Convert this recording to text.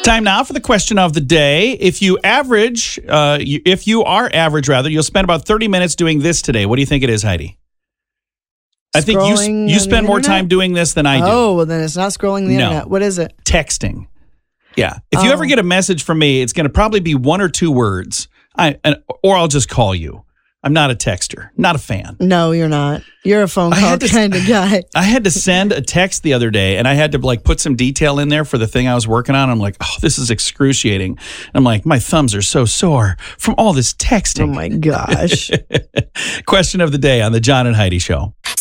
Time now for the question of the day. If you are average, you'll spend about 30 minutes doing this today. What do you think it is, Heidi? I think you spend more time doing this than I do. Oh, well, then it's not scrolling the internet. What is it? Texting. Yeah. If you ever get a message from me, it's going to probably be 1 or 2 words, or I'll just call you. I'm not a texter, not a fan. No, you're not. You're a phone call kind of guy. I had to send a text the other day, and I had to put some detail in there for the thing I was working on. I'm like, oh, this is excruciating. I'm like, my thumbs are so sore from all this texting. Oh, my gosh. Question of the day on the John and Heidi Show.